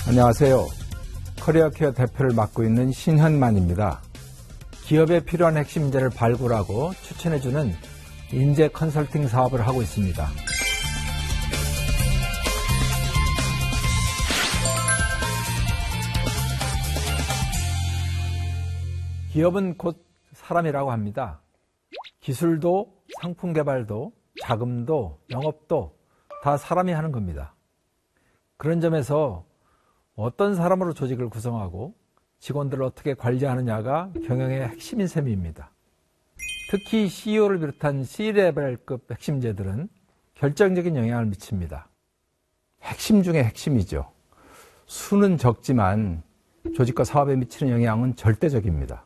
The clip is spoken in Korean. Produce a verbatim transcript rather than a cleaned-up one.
안녕하세요. 커리어케어 대표를 맡고 있는 신현만입니다. 기업에 필요한 핵심 인재를 발굴하고 추천해주는 인재 컨설팅 사업을 하고 있습니다. 기업은 곧 사람이라고 합니다. 기술도, 상품 개발도, 자금도, 영업도 다 사람이 하는 겁니다. 그런 점에서 어떤 사람으로 조직을 구성하고 직원들을 어떻게 관리하느냐가 경영의 핵심인 셈입니다. 특히 씨이오를 비롯한 C-레벨급 핵심제들은 결정적인 영향을 미칩니다. 핵심 중에 핵심이죠. 수는 적지만 조직과 사업에 미치는 영향은 절대적입니다.